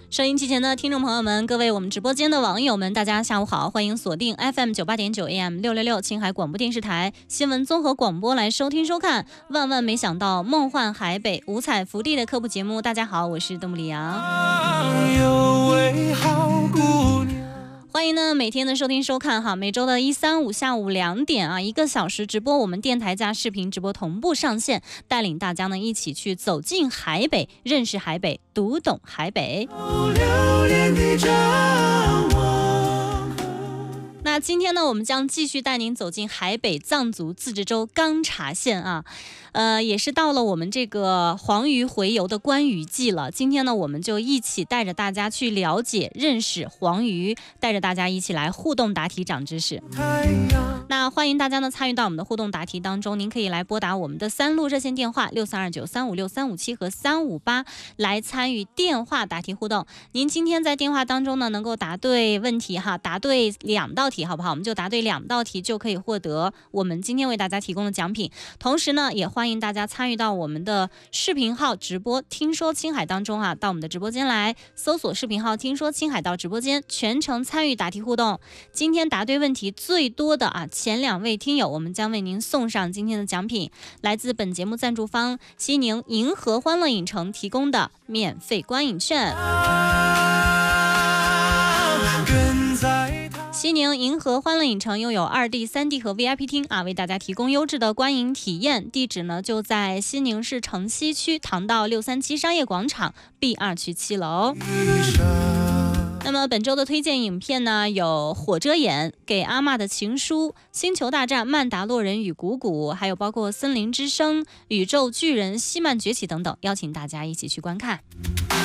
收音机前的听众朋友们，各位我们直播间的网友们，大家下午好，欢迎锁定 FM 98.9 AM 666青海广播电视台新闻综合广播来收听收看万万没想到梦幻海北五彩福地的科普节目。大家好，我是邓布里扬。欢迎呢每天的收听收看哈，每周的1、3、5下午2点1个小时直播，我们电台加视频直播同步上线，带领大家呢一起去走进海北，认识海北，读懂海北。那今天呢，我们将继续带您走进海北藏族自治州钢察县啊，也是到了我们这个黄鱼洄游的观鱼季了。今天呢，我们就一起带着大家去了解、认识黄鱼，带着大家一起来互动答题长知识。那欢迎大家呢参与到我们的互动答题当中，您可以来拨打我们的3路热线电话6329-356-357和358来参与电话答题互动。您今天在电话当中呢能够答对问题哈，答对2道题好不好？我们就答对2道题就可以获得我们今天为大家提供的奖品。同时呢，也欢迎大家参与到我们的视频号直播听说青海当中到我们的直播间来搜索视频号听说青海到直播间，全程参与答题互动。今天答对问题最多的前2位听友，我们将为您送上今天的奖品，来自本节目赞助方西宁银河欢乐影城提供的免费观影券。西宁银河欢乐影城拥有2D、3D 和 VIP 厅为大家提供优质的观影体验。地址呢就在西宁市城西区唐道637商业广场 B2 区7楼。那么本周的推荐影片呢，有火遮眼、给阿嬷的情书、星球大战、曼达洛人与谷谷，还有包括森林之声、宇宙巨人、希曼崛起等等，邀请大家一起去观看。